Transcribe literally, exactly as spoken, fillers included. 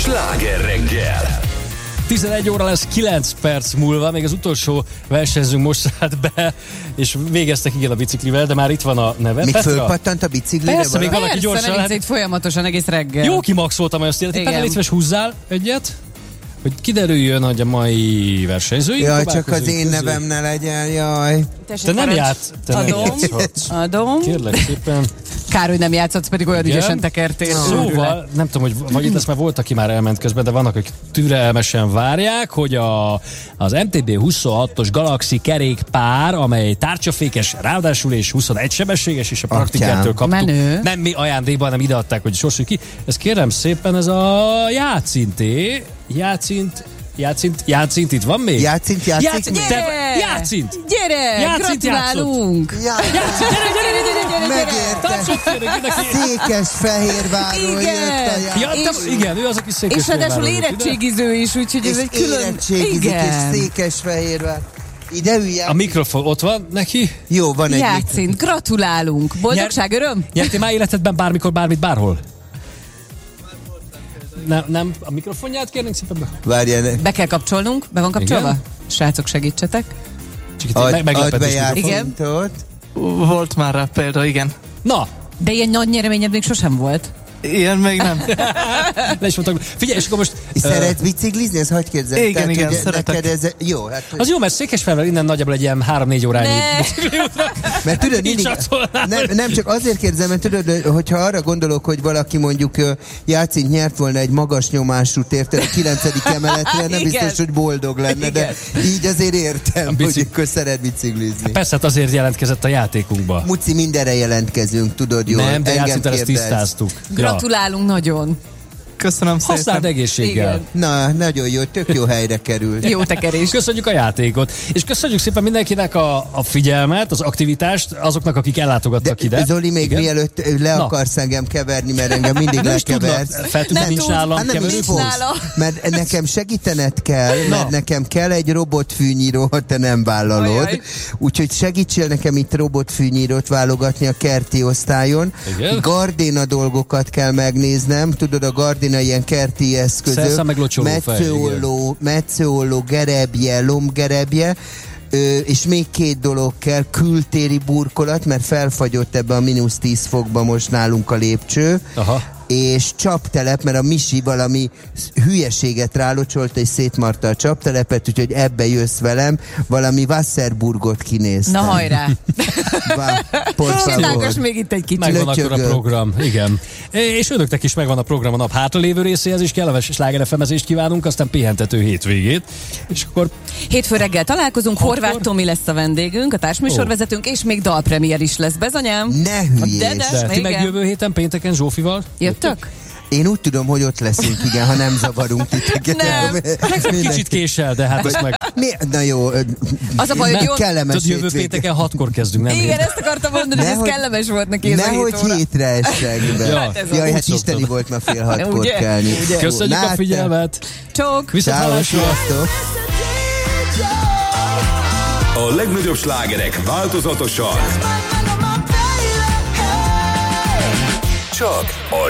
Sláger reggel. tizenegy óra lesz kilenc perc múlva, még az utolsó versenyzőnk most szállt be, és végeztek igen a biciklivel, de már itt van a neve. Még Petra? fölpattant a biciklire? Persze, még valaki Persze, gyorsan nem lehet. itt folyamatosan egész reggel. Jó kimaxoltam ezt életet. Igen. Petra, légy szíves, húzzál egyet, hogy kiderüljön, hogy a mai versenyzőink. Jaj, csak az próbálkozóink én közül- nevem ne legyen, jaj. Tessék, Te nem parancs. játsz. Te nem Adom. játszhatsz. Adom. Kérlek szépen. Kár, hogy nem játszhatsz, pedig olyan Igen. ügyesen tekertél. Szóval, nem tudom, hogy vagy itt lesz, mert volt, aki már elment közben, de vannak, akik türelmesen várják, hogy a, az em té bé huszonhatos Galaxy kerékpár, amely tárcsafékes, ráadásul és huszonegy sebességes, és a praktikertől kaptuk. Menő. Nem mi ajándékban, hanem ideadták, hogy sorsoljuk ki. Ez kérem szépen, ez a játszinté. Játszint, játszint, játszint, itt van még? Játszint, játszik Játszint, még? te- játszint. Gyere! Játszint, Gratulálunk! Jaj, Játszint, gyere, gyere, gyere, gyere, gyere. megérte. Tapsot kérek mindenki. Székesfehérvárról Igen. jött a Ja, játszint. te, igen, ő az, aki És Székesfehérváron ráadásul jött ide. érettségiző is, úgyhogy ez És egy külön... érettségizik, Igen. és Székesfehérvár. Ide üljál. A mikrofon ott van neki. Jó, van egy mikrofon. Játszint, gratulálunk! Boldogság, öröm? Nyertél már életedben bármikor, bármit, bárhol? Nem, nem, a mikrofonját kérnénk szépen be? Várjál, Be kell kapcsolnunk, be van kapcsolva? Igen. Srácok, segítsetek. Csak itt add, meg, add meglepetés be mikrofon. játszintot. Volt már rá példa, igen. Na, De ilyen nagy nyereményed még sosem volt. Ilyen még nem. le is mondtak. Figyelj, és akkor most... Szeretsz biciklizni? Ezt hogy képzeled? Igen, Tehát, igen, hogy szeretek. neked ez, jó, hát... Uh, az jó, mert Székesfehérvár innen nagyjából egy ilyen három-négy órányi Ne. bicikliútra. Mert tudod, Így mindig, csatolnál. nem, nem csak azért kérdezem, mert tudod, hogyha arra gondolok, hogy valaki mondjuk ö, Játszint nyert volna egy magas nyomású érted a kilencedik emeletre, nem Igen. biztos, hogy boldog lenne, de így azért értem, bicik- hogy akkor szeret biciklizni. Persze, hát azért jelentkezett a játékunkba. Muci, mindenre jelentkezünk, tudod jól. Nem, de Engem játszint, ezt kérdez. tisztáztuk. Ja. Gratulálunk nagyon. Köszönöm szépen. Használd egészséggel. Igen. Na, nagyon jó, tök jó helyre került. Jó tekerés. Köszönjük a játékot, és köszönjük szépen mindenkinek a, a figyelmet, az aktivitást, azoknak, akik ellátogattak ide. Zoli, még Igen? mielőtt le Na. akarsz engem keverni, mert engem mindig Nem is tudlak, lekeversz. fel tudod, Nem nincs tud. nálam Hát nem is keverő. nincs fogsz, nála. mert nekem segítened kell, mert Na. nekem kell egy robotfűnyíró, ha te nem vállalod. Ajaj. Úgyhogy segítsél nekem itt robotfűnyírót válogatni a kerti osztályon. Igen. Gardéna dolgokat kell megnéznem, tudod, a Gardéna ilyen kerti eszközök. Szerszám meg locsoló fej, Metszőolló, metszőolló, gerebje, lombgerebje. Ö, és még két dolog kell, kültéri burkolat, mert felfagyott ebbe a mínusz tíz fokba most nálunk a lépcső. Aha. És csaptelep, mert a Misi valami hülyeséget rálocsolt, és szétmarta a csaptelepet, úgyhogy ebbe jössz velem, valami Wasserburgot kinéztem. Na hajrá! Vá, por Csinálgass favor. még itt egy kicsit. Megvan akkor a Lötyögök. program, igen. És önöknek is megvan a program a nap hátralévő részéhez, és kellemes slágerefemezést kívánunk, aztán pihentető hétvégét. És akkor Hétfő reggel találkozunk, Horváth Tomi lesz a vendégünk, a társműsorvezetőnk, és még dalpremier is lesz, bezanyám. Ne hülyés! De, de. de ti Igen. meg jövő héten pénteken Zsófival? Jöttök? Én úgy tudom, hogy ott leszünk, igen, ha nem zavarunk titeket. Nem. Mindenki- Kicsit késsel, de hát ezt meg... Mi? Na jó, Az a baj, hogy Nem jó... kellemes Tudod, jövő hétvége. pénteken hatkor kezdünk, nem? Igen, ezt akartam mondani, hogy ez Nehogy- kellemes volt neki ez a Nehogy hét óra. hétre essek be. Ja, Hát ez a- Jaj, úgy hát szoktam. isteni volt ma fél hatkor Ugye? kelni. Ugye? Köszönjük Na, a figyelmet! Csók! Ciao, Viszontlátásra! sziasztok! A legnagyobb slágerek változatosan. Csak a